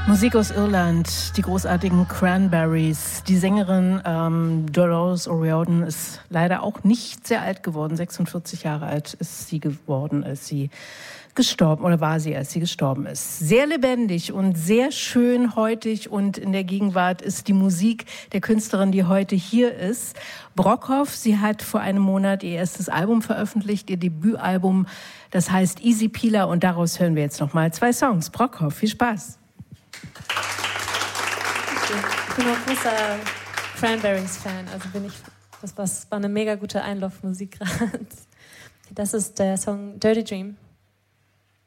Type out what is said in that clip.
Musik aus Irland, die großartigen Cranberries. Die Sängerin Dolores O'Riordan ist leider auch nicht sehr alt geworden. 46 Jahre alt ist sie geworden, als sie gestorben, oder war sie, als sie gestorben ist. Sehr lebendig und sehr schön heutig und in der Gegenwart ist die Musik der Künstlerin, die heute hier ist. Brockhoff, sie hat vor einem Monat ihr erstes Album veröffentlicht, ihr Debütalbum, das heißt Easy Peeler und daraus hören wir jetzt nochmal 2 Songs. Brockhoff, viel Spaß. Ich bin auch großer Cranberries-Fan, also das war eine mega gute Einlaufmusik gerade. Das ist der Song Dirty Dream.